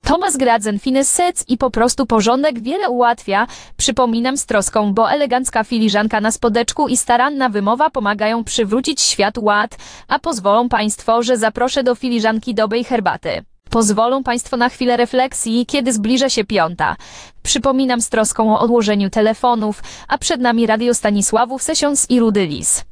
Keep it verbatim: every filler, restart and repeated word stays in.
Thomas Gradzen Finesset i po prostu porządek wiele ułatwia. Przypominam z troską, bo elegancka filiżanka na spodeczku i staranna wymowa pomagają przywrócić świat ład, a pozwolą Państwo, że zaproszę do filiżanki dobrej herbaty. Pozwolą Państwo na chwilę refleksji, kiedy zbliża się piąta. Przypominam z troską o odłożeniu telefonów, a przed nami Radio Stanisławów Sessions i Rudy Lis.